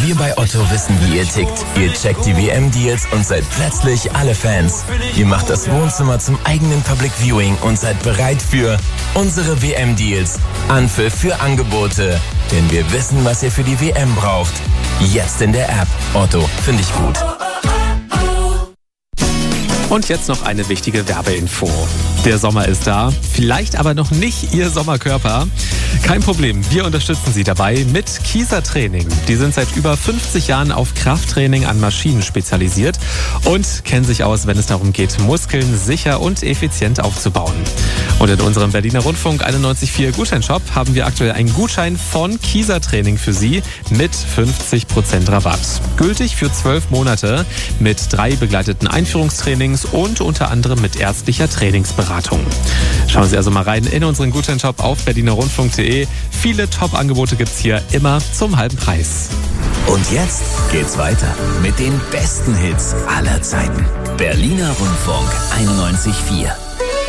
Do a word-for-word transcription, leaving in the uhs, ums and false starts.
Wir bei Otto wissen, wie ihr tickt. Ihr checkt die W M-Deals und seid plötzlich alle Fans. Ihr macht das Wohnzimmer zum eigenen Public Viewing und seid bereit für unsere W M-Deals. Anpfiff für Angebote. Denn wir wissen, was ihr für die W M braucht. Jetzt in der App. Otto, finde ich gut. Und jetzt noch eine wichtige Werbeinfo. Der Sommer ist da, vielleicht aber noch nicht Ihr Sommerkörper. Kein Problem, wir unterstützen Sie dabei mit Kieser Training. Die sind seit über fünfzig Jahren auf Krafttraining an Maschinen spezialisiert und kennen sich aus, wenn es darum geht, Muskeln sicher und effizient aufzubauen. Und in unserem Berliner Rundfunk einundneunzig Komma vier Gutscheinshop haben wir aktuell einen Gutschein von Kieser Training für Sie mit fünfzig Prozent Rabatt. Gültig für zwölf Monate mit drei begleiteten Einführungstrainings und unter anderem mit ärztlicher Trainingsberatung. Schauen Sie also mal rein in unseren Gutscheinshop auf berliner rundfunk punkt de. Viele Top-Angebote gibt's hier immer zum halben Preis. Und jetzt geht's weiter mit den besten Hits aller Zeiten. Berliner Rundfunk einundneunzig Komma vier.